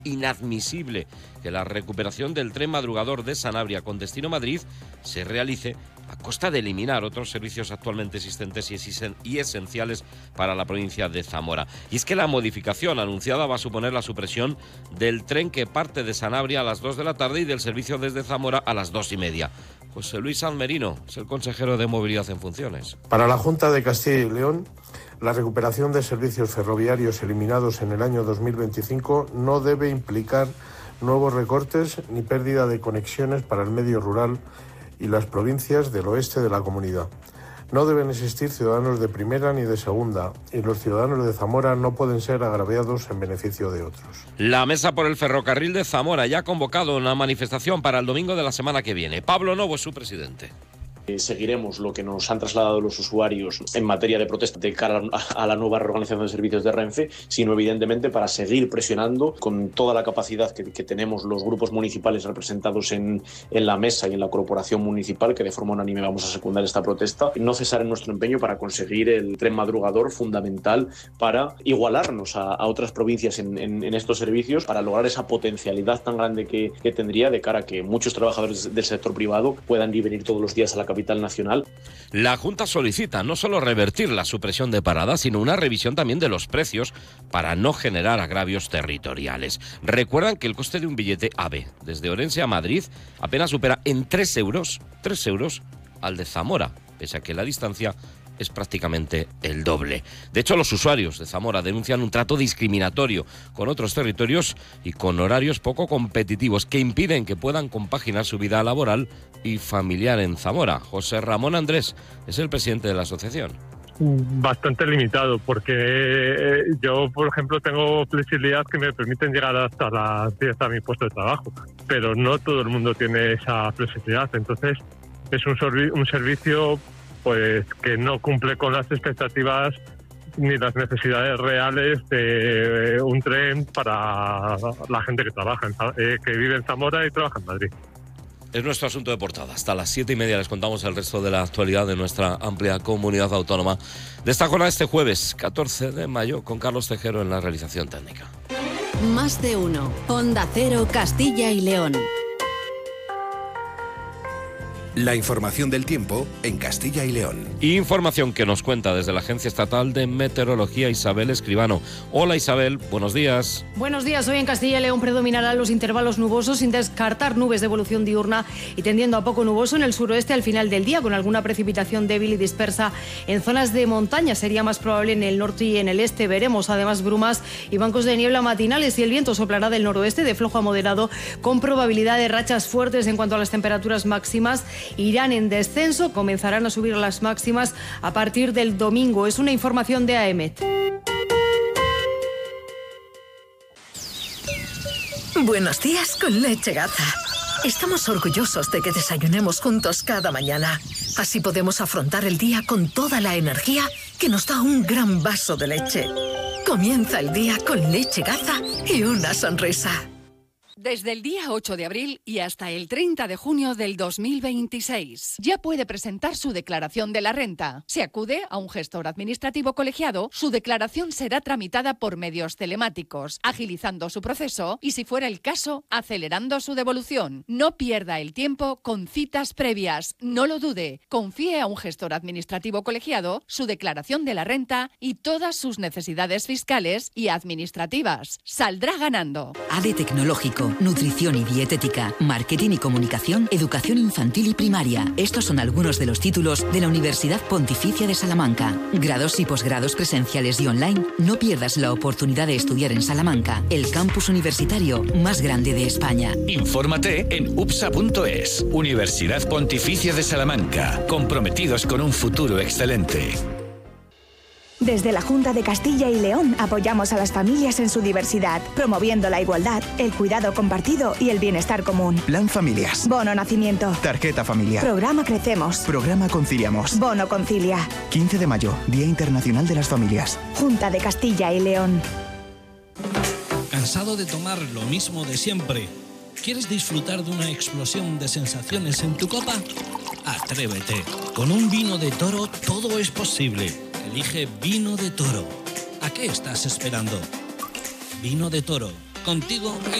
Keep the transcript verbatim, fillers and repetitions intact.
inadmisible que la recuperación del tren madrugador de Sanabria con destino Madrid se realice a costa de eliminar otros servicios actualmente existentes y esenciales para la provincia de Zamora. Y es que la modificación anunciada va a suponer la supresión del tren que parte de Sanabria a las dos de la tarde y del servicio desde Zamora a las dos y media. José Luis Sanz Merino es el consejero de Movilidad en funciones. Para la Junta de Castilla y León, la recuperación de servicios ferroviarios eliminados en el año dos mil veinticinco no debe implicar nuevos recortes ni pérdida de conexiones para el medio rural y las provincias del oeste de la comunidad. No deben existir ciudadanos de primera ni de segunda, y los ciudadanos de Zamora no pueden ser agraviados en beneficio de otros. La Mesa por el Ferrocarril de Zamora ya ha convocado una manifestación para el domingo de la semana que viene. Pablo Novo es su presidente. Seguiremos lo que nos han trasladado los usuarios en materia de protesta de cara a la nueva reorganización de servicios de Renfe, sino evidentemente para seguir presionando con toda la capacidad que, que tenemos los grupos municipales representados en, en la mesa y en la corporación municipal, que de forma unánime vamos a secundar esta protesta, no cesar en nuestro empeño para conseguir el tren madrugador fundamental para igualarnos a, a otras provincias en, en, en estos servicios, para lograr esa potencialidad tan grande que, que tendría de cara a que muchos trabajadores del sector privado puedan ir venir todos los días a la capital nacional. La Junta solicita no solo revertir la supresión de paradas, sino una revisión también de los precios para no generar agravios territoriales. Recuerdan que el coste de un billete AVE desde Orense a Madrid apenas supera en tres euros, tres euros al de Zamora, pese a que la distancia es prácticamente el doble. De hecho, los usuarios de Zamora denuncian un trato discriminatorio con otros territorios y con horarios poco competitivos que impiden que puedan compaginar su vida laboral y familiar en Zamora. José Ramón Andrés es el presidente de la asociación. Bastante limitado, porque yo, por ejemplo, tengo flexibilidad que me permiten llegar hasta las diez a mi puesto de trabajo, pero no todo el mundo tiene esa flexibilidad. Entonces, es un, servi- un servicio pues que no cumple con las expectativas ni las necesidades reales de un tren para la gente que trabaja, en, eh, que vive en Zamora y trabaja en Madrid. Es nuestro asunto de portada. Hasta las siete y media les contamos el resto de la actualidad de nuestra amplia comunidad autónoma. De esta jornada este jueves, catorce de mayo, con Carlos Tejero en la realización técnica. Más de uno. Onda Cero, Castilla y León. La información del tiempo en Castilla y León. Información que nos cuenta desde la Agencia Estatal de Meteorología Isabel Escribano. Hola Isabel, buenos días. Buenos días, hoy en Castilla y León predominarán los intervalos nubosos sin descartar nubes de evolución diurna y tendiendo a poco nuboso en el suroeste al final del día, con alguna precipitación débil y dispersa en zonas de montaña. Sería más probable en el norte y en el este. Veremos además brumas y bancos de niebla matinales, y el viento soplará del noroeste de flojo a moderado con probabilidad de rachas fuertes. En cuanto a las temperaturas máximas, irán en descenso, comenzarán a subir las máximas a partir del domingo. Es una información de AEMET. Buenos días con Leche Gaza. Estamos orgullosos de que desayunemos juntos cada mañana. Así podemos afrontar el día con toda la energía que nos da un gran vaso de leche. Comienza el día con Leche Gaza y una sonrisa. Desde el día ocho de abril y hasta el treinta de junio del dos mil veintiséis. Ya puede presentar su declaración de la renta. Si acude a un gestor administrativo colegiado, su declaración será tramitada por medios telemáticos, agilizando su proceso y, si fuera el caso, acelerando su devolución. No pierda el tiempo con citas previas. No lo dude. Confíe a un gestor administrativo colegiado su declaración de la renta y todas sus necesidades fiscales y administrativas. Saldrá ganando. A D E Tecnológico, nutrición y dietética, marketing y comunicación, educación infantil y primaria. Estos son algunos de los títulos de la Universidad Pontificia de Salamanca. Grados y posgrados presenciales y online. No pierdas la oportunidad de estudiar en Salamanca, el campus universitario más grande de España. Infórmate en U P S A punto es. Universidad Pontificia de Salamanca. Comprometidos con un futuro excelente. Desde la Junta de Castilla y León apoyamos a las familias en su diversidad, promoviendo la igualdad, el cuidado compartido y el bienestar común. Plan Familias. Bono Nacimiento. Tarjeta Familiar. Programa Crecemos. Programa Conciliamos. Bono Concilia. quince de mayo, Día Internacional de las Familias. Junta de Castilla y León. ¿Cansado de tomar lo mismo de siempre? ¿Quieres disfrutar de una explosión de sensaciones en tu copa? Atrévete. Con un vino de Toro todo es posible. Elige Vino de Toro. ¿A qué estás esperando? Vino de Toro, contigo